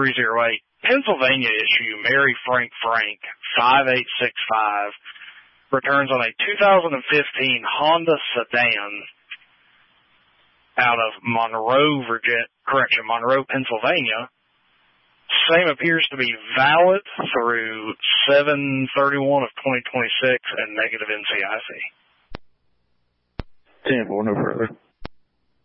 308. Pennsylvania issue, Mary Frank 5865, returns on a 2015 Honda sedan out of Monroe, Pennsylvania. Same appears to be valid through 7/31 of 2026 and negative NCIC. 10-4, no further.